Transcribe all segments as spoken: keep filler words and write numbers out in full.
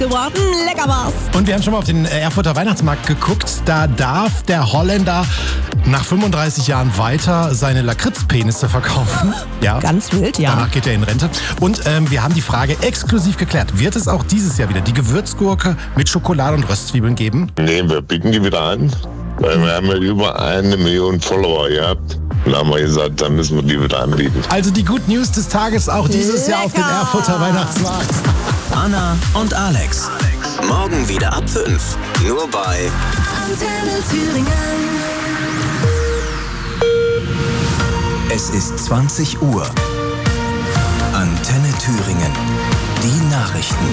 geworden. Lecker war's. Und wir haben schon mal auf den Erfurter Weihnachtsmarkt geguckt. Da darf der Holländer nach fünfunddreißig Jahren weiter seine Lakritzpenisse verkaufen. Ja. Ganz wild, ja. Danach geht er in Rente. Und ähm, wir haben die Frage exklusiv geklärt. Wird es auch dieses Jahr wieder die Gewürzgurke mit Schokolade und Röstzwiebeln geben? Nee, wir bieten die wieder an. Weil wir haben ja über eine Million Follower gehabt. Und da haben wir gesagt, dann müssen wir die wieder anbieten. Also die Good News des Tages auch dieses Lecker. Jahr auf dem Erfurter Weihnachtsmarkt. Anna und Alex. Morgen wieder ab fünf. Nur bei Antenne Thüringen. Es ist zwanzig Uhr. Antenne Thüringen. Die Nachrichten.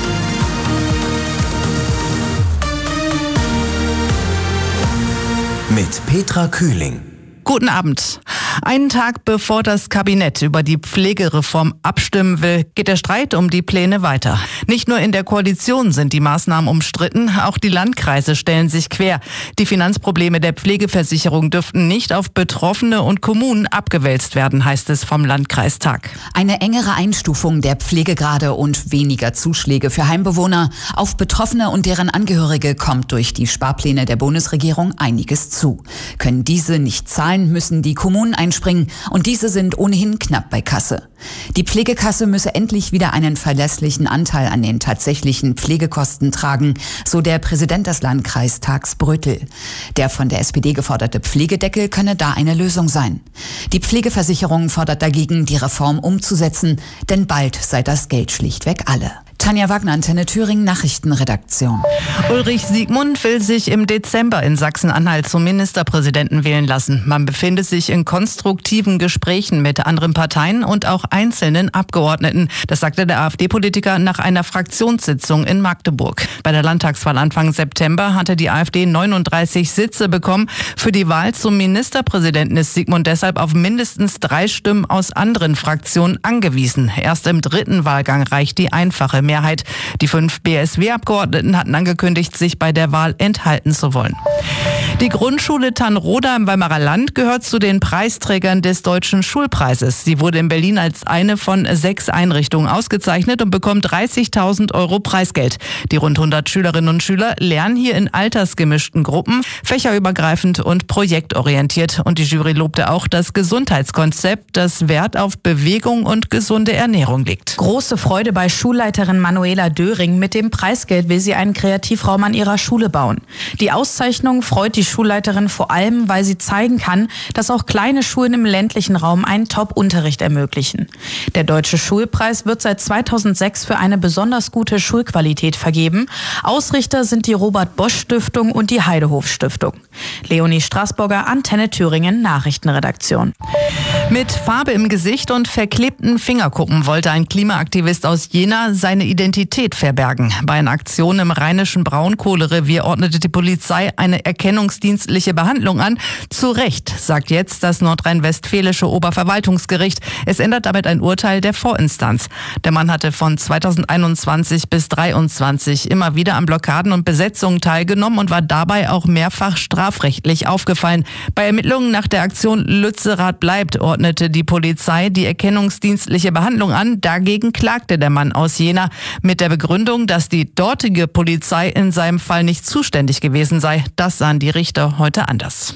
Mit Petra Kühling. Guten Abend. Einen Tag bevor das Kabinett über die Pflegereform abstimmen will, geht der Streit um die Pläne weiter. Nicht nur in der Koalition sind die Maßnahmen umstritten, auch die Landkreise stellen sich quer. Die Finanzprobleme der Pflegeversicherung dürften nicht auf Betroffene und Kommunen abgewälzt werden, heißt es vom Landkreistag. Eine engere Einstufung der Pflegegrade und weniger Zuschläge für Heimbewohner. Auf Betroffene und deren Angehörige kommt durch die Sparpläne der Bundesregierung einiges zu. Können diese nicht zahlen, müssen die Kommunen einspringen und diese sind ohnehin knapp bei Kasse. Die Pflegekasse müsse endlich wieder einen verlässlichen Anteil an den tatsächlichen Pflegekosten tragen, so der Präsident des Landkreistags Brötel. Der von der S P D geforderte Pflegedeckel könne da eine Lösung sein. Die Pflegeversicherung fordert dagegen, die Reform umzusetzen, denn bald sei das Geld schlichtweg alle. Tanja Wagner, Antenne Thüringen, Nachrichtenredaktion. Ulrich Siegmund will sich im Dezember in Sachsen-Anhalt zum Ministerpräsidenten wählen lassen. Man befindet sich in konstruktiven Gesprächen mit anderen Parteien und auch einzelnen Abgeordneten. Das sagte der AfD-Politiker nach einer Fraktionssitzung in Magdeburg. Bei der Landtagswahl Anfang September hatte die AfD neununddreißig Sitze bekommen. Für die Wahl zum Ministerpräsidenten ist Siegmund deshalb auf mindestens drei Stimmen aus anderen Fraktionen angewiesen. Erst im dritten Wahlgang reicht die einfache Mehrheit. Mehrheit. Die fünf B S W-Abgeordneten hatten angekündigt, sich bei der Wahl enthalten zu wollen. Die Grundschule Tannroda im Weimarer Land gehört zu den Preisträgern des Deutschen Schulpreises. Sie wurde in Berlin als eine von sechs Einrichtungen ausgezeichnet und bekommt dreißigtausend Euro Preisgeld. Die rund hundert Schülerinnen und Schüler lernen hier in altersgemischten Gruppen, fächerübergreifend und projektorientiert. Und die Jury lobte auch das Gesundheitskonzept, das Wert auf Bewegung und gesunde Ernährung legt. Große Freude bei Schulleiterin Manuela Döring. Mit dem Preisgeld will sie einen Kreativraum an ihrer Schule bauen. Die Auszeichnung freut die Schulleiterin vor allem, weil sie zeigen kann, dass auch kleine Schulen im ländlichen Raum einen Top-Unterricht ermöglichen. Der Deutsche Schulpreis wird seit zweitausendsechs für eine besonders gute Schulqualität vergeben. Ausrichter sind die Robert-Bosch-Stiftung und die Heidehof-Stiftung. Leonie Straßburger, Antenne Thüringen, Nachrichtenredaktion. Mit Farbe im Gesicht und verklebten Fingerkuppen wollte ein Klimaaktivist aus Jena seine Identität verbergen. Bei einer Aktion im rheinischen Braunkohlerevier ordnete die Polizei eine erkennungsdienstliche Behandlung an. Zu Recht, sagt jetzt das nordrhein-westfälische Oberverwaltungsgericht. Es ändert damit ein Urteil der Vorinstanz. Der Mann hatte von zweitausendeinundzwanzig bis zweitausenddreiundzwanzig immer wieder an Blockaden und Besetzungen teilgenommen und war dabei auch mehrfach strafrechtlich aufgefallen. Bei Ermittlungen nach der Aktion Lützerath bleibt, ordnete die Polizei die erkennungsdienstliche Behandlung an. Dagegen klagte der Mann aus Jena mit der Begründung, dass die dortige Polizei in seinem Fall nicht zuständig gewesen sei. Das sahen die Richter heute anders.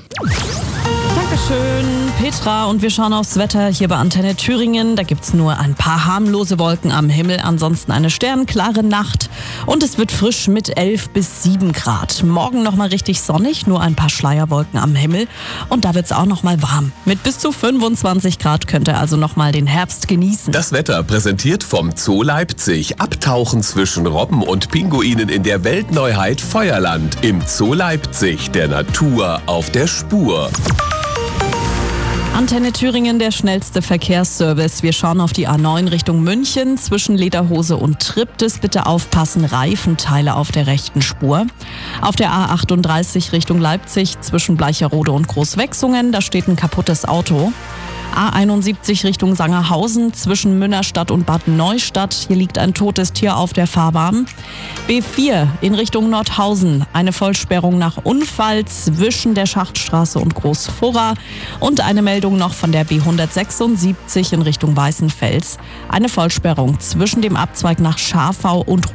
Dankeschön, Petra. Und wir schauen aufs Wetter hier bei Antenne Thüringen. Da gibt's nur ein paar harmlose Wolken am Himmel. Ansonsten eine sternklare Nacht. Und es wird frisch mit elf bis sieben Grad. Morgen nochmal richtig sonnig, nur ein paar Schleierwolken am Himmel. Und da wird's auch nochmal warm. Mit bis zu fünfundzwanzig Grad könnt ihr also nochmal den Herbst genießen. Das Wetter präsentiert vom Zoo Leipzig. Abtauchen zwischen Robben und Pinguinen in der Weltneuheit Feuerland. Im Zoo Leipzig, der Natur auf der Spur. Antenne Thüringen, der schnellste Verkehrsservice. Wir schauen auf die A neun Richtung München. Zwischen Lederhose und Triptis bitte aufpassen, Reifenteile auf der rechten Spur. Auf der A achtunddreißig Richtung Leipzig zwischen Bleicherode und Großwechsungen, da steht ein kaputtes Auto. A einundsiebzig Richtung Sangerhausen zwischen Münnerstadt und Bad Neustadt. Hier liegt ein totes Tier auf der Fahrbahn. B vier in Richtung Nordhausen. Eine Vollsperrung nach Unfall zwischen der Schachtstraße und Großfurra. Und eine Meldung noch von der B hundertsechsundsiebzig in Richtung Weißenfels. Eine Vollsperrung zwischen dem Abzweig nach Scharfau und